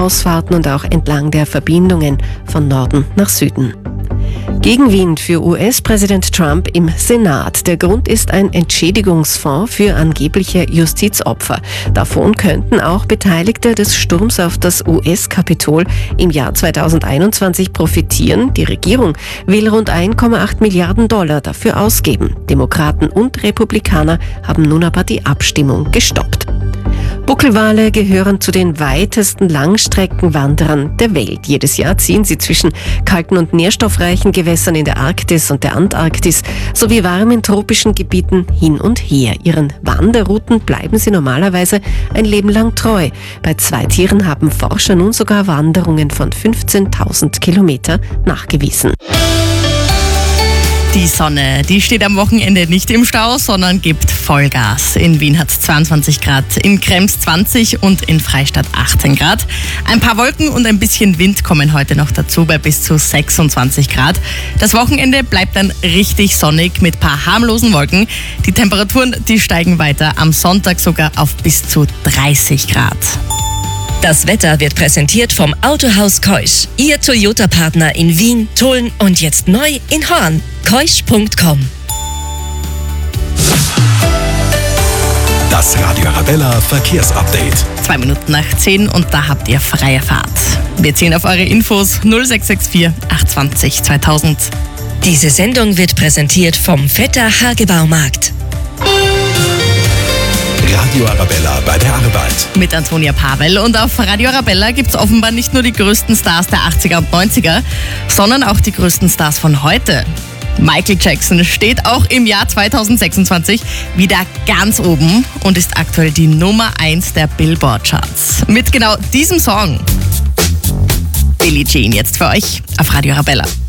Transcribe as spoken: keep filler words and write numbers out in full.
Ausfahrten und auch entlang der Verbindungen von Norden nach Süden. Gegenwind für U S-Präsident Trump im Senat. Der Grund ist ein Entschädigungsfonds für angebliche Justizopfer. Davon könnten auch Beteiligte des Sturms auf das U S-Kapitol im Jahr zweitausendeinundzwanzig profitieren. Die Regierung will rund ein Komma acht Milliarden Dollar dafür ausgeben. Demokraten und Republikaner haben nun aber die Abstimmung gestoppt. Buckelwale gehören zu den weitesten Langstreckenwanderern der Welt. Jedes Jahr ziehen sie zwischen kalten und nährstoffreichen Gewässern in der Arktis und der Antarktis sowie warmen tropischen Gebieten hin und her. Ihren Wanderrouten bleiben sie normalerweise ein Leben lang treu. Bei zwei Tieren haben Forscher nun sogar Wanderungen von fünfzehntausend Kilometer nachgewiesen. Die Sonne, die steht am Wochenende nicht im Stau, sondern gibt Vollgas. In Wien hat es zweiundzwanzig Grad, in Krems zwanzig und in Freistadt achtzehn Grad. Ein paar Wolken und ein bisschen Wind kommen heute noch dazu bei bis zu sechsundzwanzig Grad. Das Wochenende bleibt dann richtig sonnig mit paar harmlosen Wolken. Die Temperaturen, die steigen weiter, am Sonntag sogar auf bis zu dreißig Grad. Das Wetter wird präsentiert vom Autohaus Keusch. Ihr Toyota-Partner in Wien, Tulln und jetzt neu in Horn. keusch punkt com. Das Radio Arabella Verkehrsupdate. Zwei Minuten nach zehn und da habt ihr freie Fahrt. Wir ziehen auf eure Infos null sechs sechs vier acht zwei null zweitausend. Diese Sendung wird präsentiert vom Vetter Hagebaumarkt. Radio Arabella bei der Arbeit. Mit Antonia Pavel. Und auf Radio Arabella gibt es offenbar nicht nur die größten Stars der achtziger und neunziger, sondern auch die größten Stars von heute. Michael Jackson steht auch im Jahr zweitausendsechsundzwanzig wieder ganz oben und ist aktuell die Nummer eins der Billboard-Charts. Mit genau diesem Song. Billie Jean jetzt für euch auf Radio Arabella.